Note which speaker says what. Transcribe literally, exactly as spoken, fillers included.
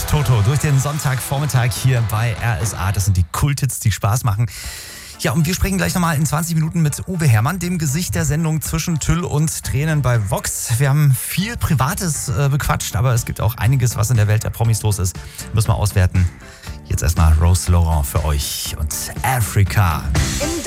Speaker 1: Toto durch den Sonntagvormittag hier bei R S A. Das sind die Kulthits, die Spaß machen. Ja, und wir sprechen gleich nochmal in zwanzig Minuten mit Uwe Herrmann, dem Gesicht der Sendung Zwischen Tüll und Tränen bei Vox. Wir haben viel Privates äh, bequatscht, aber es gibt auch einiges, was in der Welt der Promis los ist. Müssen wir auswerten. Jetzt erstmal Rose Laurent für euch und Africa.